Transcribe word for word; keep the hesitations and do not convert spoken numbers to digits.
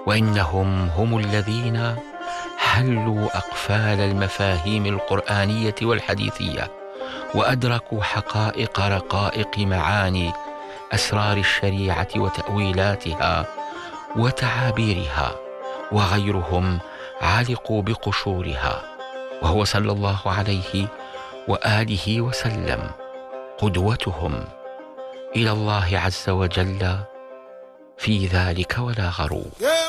وإنهم هم الذين حلوا أقفال المفاهيم القرآنية والحديثية، وأدركوا حقائق رقائق معاني أسرار الشريعة وتأويلاتها وتعابيرها، وغيرهم علقوا بقشورها. وهو صلى الله عليه وآله وسلم قدوتهم إلى الله عز وجل في ذلك ولا غرو.